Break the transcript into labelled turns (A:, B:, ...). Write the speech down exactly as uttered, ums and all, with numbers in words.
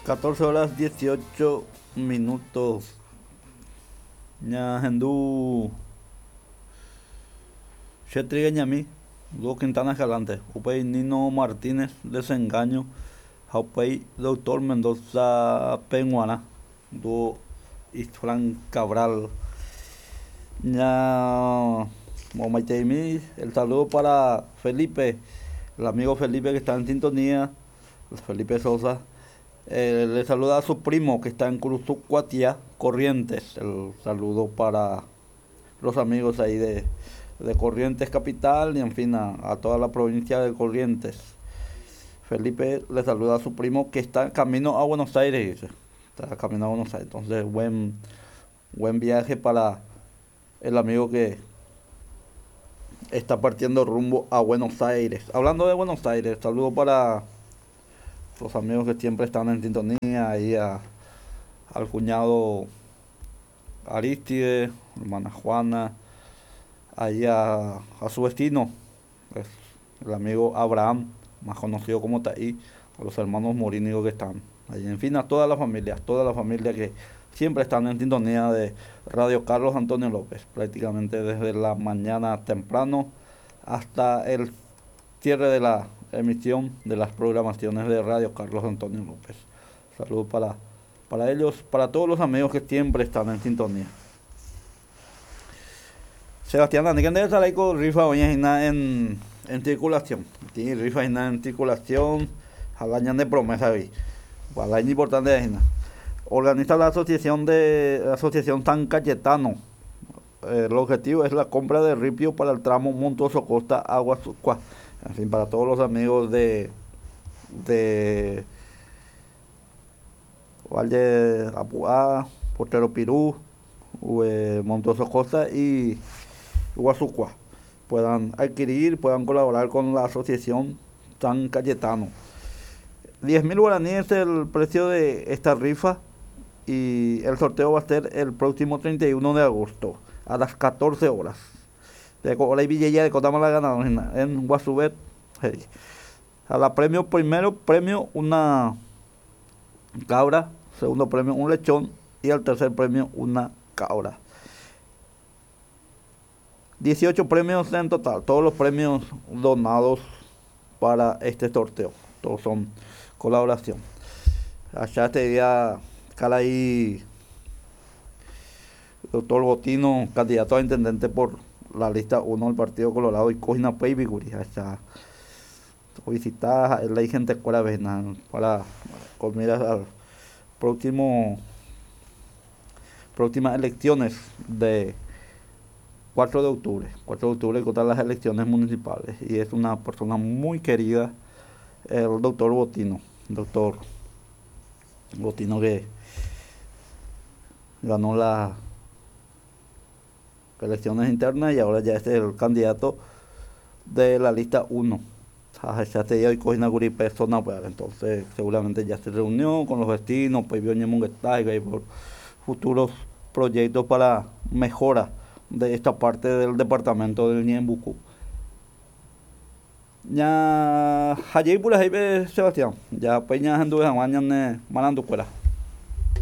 A: catorce horas dieciocho minutos. Ña Hendú Chetriga Ñami, Lugo Quintana Escalante, Upey Nino Martínez Desengaño, Upey Doctor Mendoza Penguana, Do Istran Cabral. Ña Momaiteimi, el saludo para Felipe, el amigo Felipe que está en sintonía, Felipe Sosa. Eh, le saluda a su primo que está en Curuzucuatia, Corrientes. El saludo para los amigos ahí de, de Corrientes Capital y en fin a, a toda la provincia de Corrientes. Felipe le saluda a su primo que está camino a Buenos Aires, dice. Está camino a Buenos Aires. Entonces, buen, buen viaje para el amigo que está partiendo rumbo a Buenos Aires. Hablando de Buenos Aires, saludo para los amigos que siempre están en sintonía, ahí a, al cuñado Aristide, hermana Juana, ahí a, a su vecino, pues, el amigo Abraham, más conocido como Taí, a los hermanos Morínigo que están ahí, en fin, a todas las familias, toda la familia que siempre están en sintonía de Radio Carlos Antonio López, prácticamente desde la mañana temprano hasta el cierre de la emisión de las programaciones de Radio Carlos Antonio López. Saludos para, para ellos, para todos los amigos que siempre están en sintonía. Sebastián Dani, ¿quién debe estar ahí con rifa hoy en, en, en circulación? Sí, rifa en circulación, alañan de promesa hoy. La importante es organiza la asociación de la asociación San Cayetano. El objetivo es la compra de ripio para el tramo Montoso Costa Aguasucua. En fin, para todos los amigos de de Valle Apuá, Portero Pirú, eh, Montoso Costa y Guasucua puedan adquirir, puedan colaborar con la asociación San Cayetano. diez mil guaraníes es el precio de esta rifa y el sorteo va a ser el próximo treinta y uno de agosto a las catorce horas. De Cola y Villella de Cotama la ganadora en, en Guasubet. Hey. A la premio, primero premio una cabra, segundo premio un lechón y al tercer premio una cabra. dieciocho premios en total, todos los premios donados para este sorteo, todos son colaboración. Allá este día, cara ahí, doctor Botino, candidato a intendente por la lista uno del Partido Colorado y Cojina Peibiguri, allá visitar la gente escuela Venal para con miras al próximo próximas elecciones de cuatro de octubre, cuatro de octubre contra las elecciones municipales y es una persona muy querida, el doctor Botino, doctor Botino que ganó las elecciones internas y ahora ya es el candidato de la lista uno. Ya te hoy cogiendo una persona, pues entonces seguramente ya se reunió con los vecinos, pues vio y por futuros proyectos para mejora de esta parte del departamento del Ñembucú. Ya, allí por ahí, Sebastián, ya peñas anduve mañana manando fuera.